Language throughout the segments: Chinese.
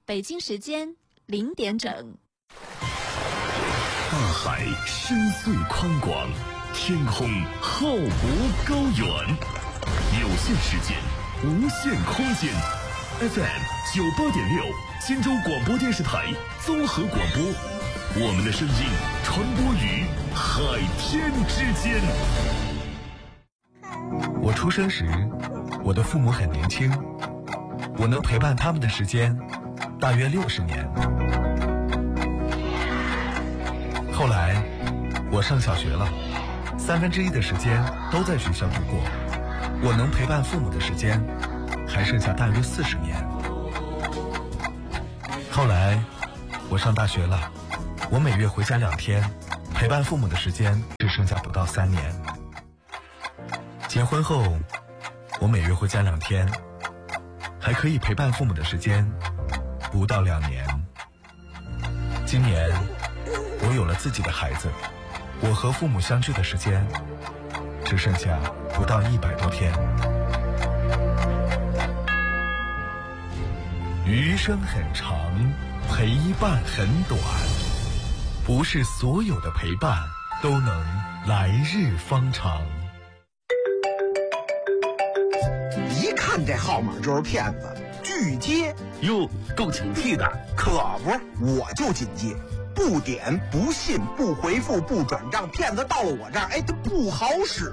北京时间0点整。 大海深邃宽广，天空浩博高远，有限时间，无限空间。FM 98.6，金州广播电视台综合广播，我们的声音传播于海天之间。 我出生时，我的父母很年轻，我能陪伴他们的时间大约60年。后来我上小学了，1/3的时间都在学校度过，我能陪伴父母的时间还剩下大约40年。后来我上大学了，我每月回家2天，陪伴父母的时间只剩下不到3年。结婚后我每月回家2天，还可以陪伴父母的时间不到2年。今年我有了自己的孩子，我和父母相聚的时间只剩下不到100多天。余生很长，陪伴很短，不是所有的陪伴都能来日方长。 一看这号码就是骗子，拒接。 哟，够警惕的。 可不，我就警戒，不点不信不回复不转账，骗子到了我这儿，哎，它不好使。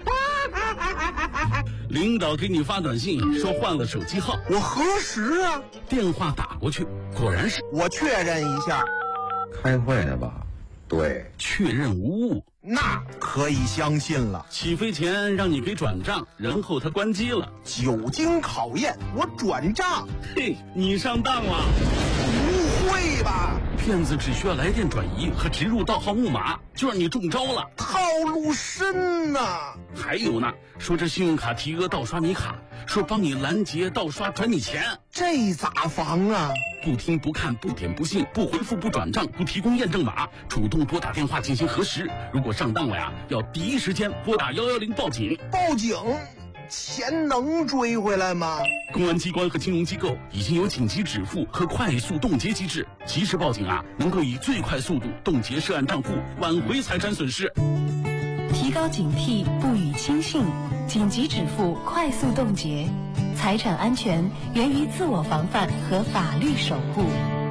领导给你发短信说换了手机号， 我核实啊， 电话打过去，果然是。 我确认一下， 开会呢吧？对， 确认无误， 那可以相信了。 起飞前让你给转账，然后他关机了。 久经考验，我转账。 嘿，你上当了。 不会吧？ 骗子只需要来电转移和植入盗号木马，就让你中招了。 套路深呐！ 还有呢，说这信用卡提额盗刷你卡，说帮你拦截盗刷转你钱， 这咋防啊？ 不听不看不点不信不回复不转账不提供验证码，主动拨打电话进行核实。如果上当了呀，要第一时间拨打110报警。 报警？钱能追回来吗？ 公安机关和金融机构已经有紧急止付和快速冻结机制，及时报警啊，能够以最快速度冻结涉案账户，挽回财产损失。 提高警惕，不予轻信，紧急止付，快速冻结。财产安全源于自我防范和法律守护。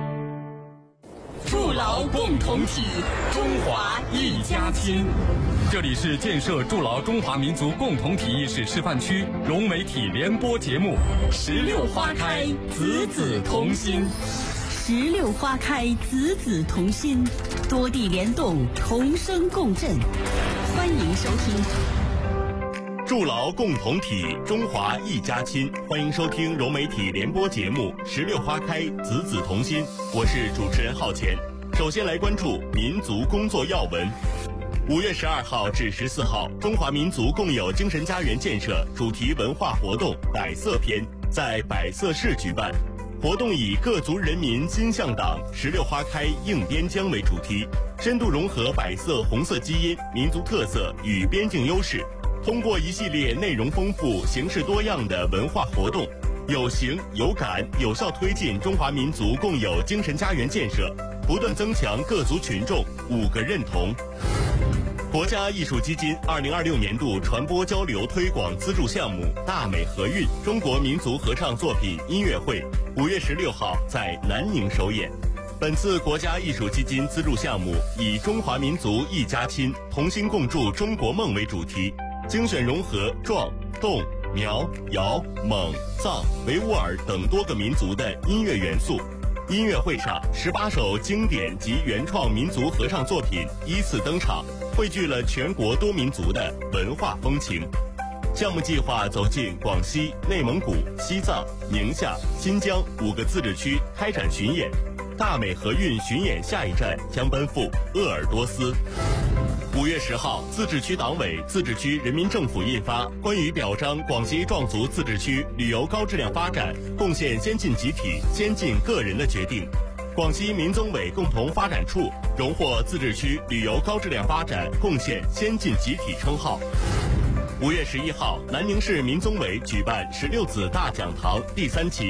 筑牢共同体，中华一家亲。 这里是建设筑牢中华民族共同体意识示范区融媒体联播节目。 16花开，子子同心。16花开，子子同心，多地联动，同声共振。欢迎收听。 筑牢共同体，中华一家亲。欢迎收听融媒体联播节目《16花开，子子同心》，我是主持人浩乾。首先来关注民族工作要闻。5月12号至14号，中华民族共有精神家园建设主题文化活动百色篇在百色市举办。活动以各族人民心向党，16花开应边疆为主题，深度融合百色红色基因、民族特色与边境优势，通过一系列内容丰富、形式多样的文化活动，有形有感，有效推进中华民族共有精神家园建设，不断增强各族群众5个认同。国家艺术基金2026年度传播交流推广资助项目大美和韵中国民族合唱作品音乐会5月16号在南宁首演。本次国家艺术基金资助项目以中华民族一家亲，同心共筑中国梦为主题，精选融合壮、侗、苗、瑶、蒙、藏、维吾尔等多个民族的音乐元素。音乐会上，18首经典及原创民族合唱作品依次登场，汇聚了全国多民族的文化风情。项目计划走进广西、内蒙古、西藏、宁夏、新疆5个自治区开展巡演。大美和韵巡演下一站将奔赴鄂尔多斯。5月10号，自治区党委、自治区人民政府印发《关于表彰广西壮族自治区旅游高质量发展贡献先进集体、先进个人的决定》，广西民综委共同发展处荣获自治区旅游高质量发展贡献先进集体称号。5月11号，南宁市民综委举办16子大讲堂第3期，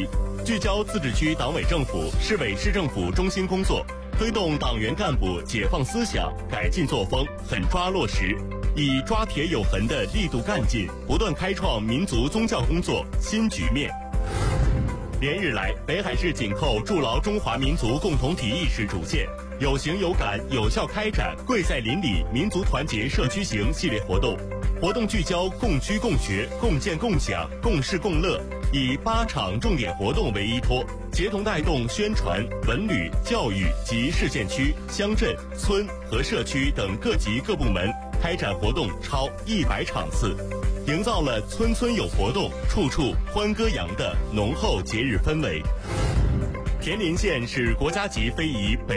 聚焦自治区党委政府、市委市政府中心工作，推动党员干部解放思想、改进作风，狠抓落实，以抓铁有痕的力度干劲，不断开创民族宗教工作新局面。连日来，北海市紧扣筑牢中华民族共同体意识主线，有形有感有效开展贵在邻里民族团结社区行系列活动。活动聚焦共居共学、共建共享、共事共乐，以8场重点活动为依托，协同带动宣传、文旅、教育及市县区、乡镇、村和社区等各级各部门开展活动超100场次，营造了村村有活动、处处欢歌扬的浓厚节日氛围。田林县是国家级非遗